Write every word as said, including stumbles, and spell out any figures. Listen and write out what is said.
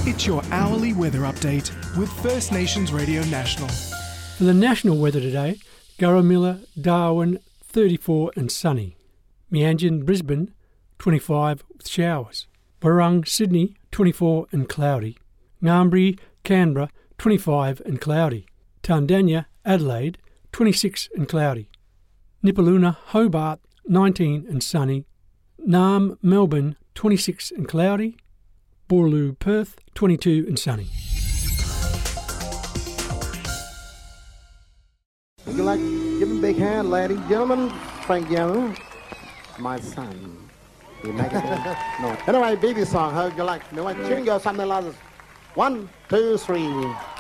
It's your hourly weather update with First Nations Radio National. For the national weather today, Gurrumilla, Darwin, thirty-four and sunny. Meanjin, Brisbane, twenty-five with showers. Warrung, Sydney, twenty-four and cloudy. Ngambri, Canberra, twenty-five and cloudy. Tandanya, Adelaide, twenty-six and cloudy. Nipaluna, Hobart, nineteen and sunny. Naarm, Melbourne, twenty-six and cloudy. Boorloo, Perth, twenty-two and sunny. Would you like to give him a big hand, ladies and gentlemen? Frank Young, my son. You make it? No. Anyway, baby song, how would you like? You know what? Tune goes something like this. One, two, three.